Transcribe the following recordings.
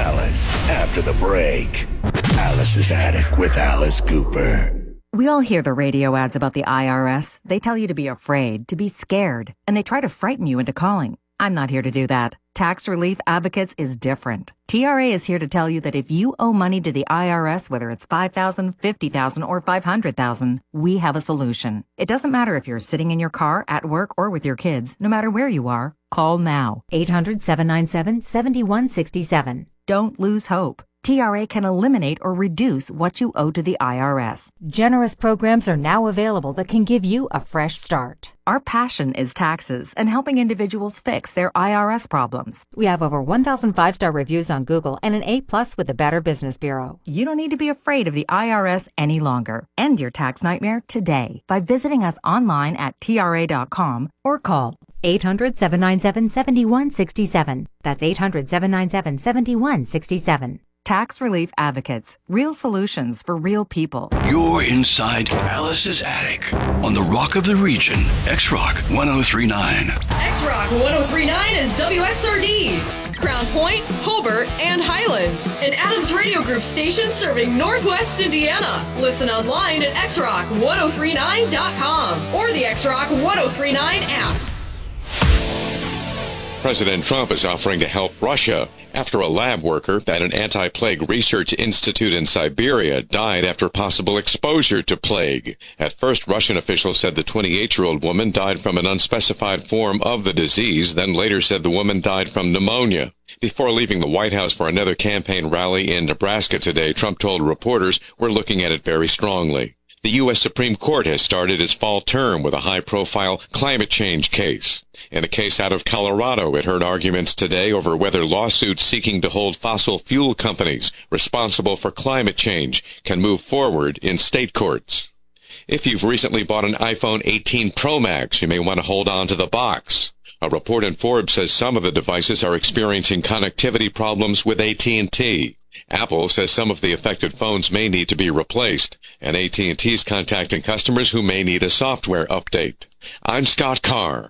Alice after the break. Alice's Attic with Alice Cooper. We all hear the radio ads about the IRS. They tell you to be afraid, to be scared, and they try to frighten you into calling. I'm not here to do that. Tax Relief Advocates is different. TRA is here to tell you that if you owe money to the IRS, whether it's $5,000, $50,000, or $500,000, we have a solution. It doesn't matter if you're sitting in your car, at work, or with your kids. No matter where you are, call now. 800-797-7167. Don't lose hope. TRA can eliminate or reduce what you owe to the IRS. Generous programs are now available that can give you a fresh start. Our passion is taxes and helping individuals fix their IRS problems. We have over 1,000 5-star reviews on Google and an A+ with the Better Business Bureau. You don't need to be afraid of the IRS any longer. End your tax nightmare today by visiting us online at TRA.com or call 800-797-7167. That's 800-797-7167. Tax Relief Advocates. Real solutions for real people. You're inside Alice's Attic on the Rock of the Region, X-Rock 1039. X-Rock 1039 is WXRD. Crown Point, Hobart, and Highland. An Adams Radio Group station serving Northwest Indiana. Listen online at xrock1039.com or the X-Rock 1039 app. President Trump is offering to help Russia after a lab worker at an anti-plague research institute in Siberia died after possible exposure to plague. At first, Russian officials said the 28-year-old woman died from an unspecified form of the disease, then later said the woman died from pneumonia. Before leaving the White House for another campaign rally in Nebraska today, Trump told reporters, "We're looking at it very strongly." The U.S. Supreme Court has started its fall term with a high-profile climate change case. In a case out of Colorado, it heard arguments today over whether lawsuits seeking to hold fossil fuel companies responsible for climate change can move forward in state courts. If you've recently bought an iPhone 18 Pro Max, you may want to hold on to the box. A report in Forbes says some of the devices are experiencing connectivity problems with AT&T. Apple says some of the affected phones may need to be replaced, and AT&T is contacting customers who may need a software update. I'm Scott Carr.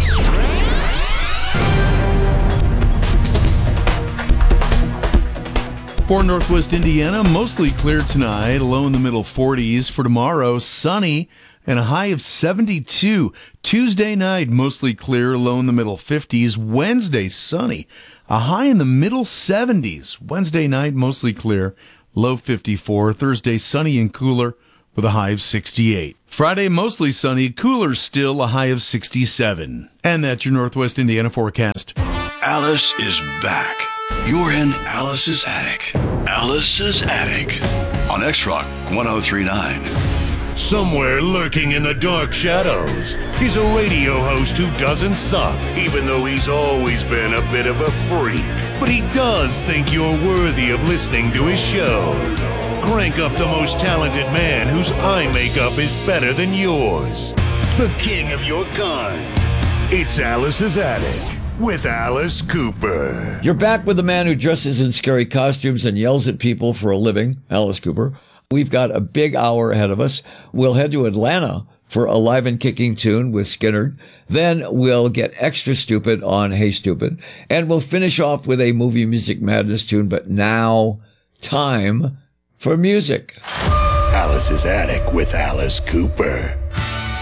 For Northwest Indiana, mostly clear tonight, low in the middle 40s. For tomorrow, sunny and a high of 72. Tuesday night, mostly clear, low in the middle 50s. Wednesday, sunny, a high in the middle 70s. Wednesday night, mostly clear, low 54. Thursday, sunny and cooler with a high of 68. Friday, mostly sunny, cooler still, a high of 67. And that's your Northwest Indiana forecast. Alice is back. You're in Alice's Attic. Alice's Attic on X-Rock 1039. Somewhere lurking in the dark shadows, he's a radio host who doesn't suck, even though he's always been a bit of a freak. But he does think you're worthy of listening to his show. Crank up the most talented man whose eye makeup is better than yours. The king of your kind. It's Alice's Attic with Alice Cooper. You're back with the man who dresses in scary costumes and yells at people for a living, Alice Cooper. We've got a big hour ahead of us. We'll head to Atlanta for a live and kicking tune with Skynyrd. Then we'll get extra stupid on Hey Stupid. And we'll finish off with a movie music madness tune. But now, time for music. Alice's Attic with Alice Cooper.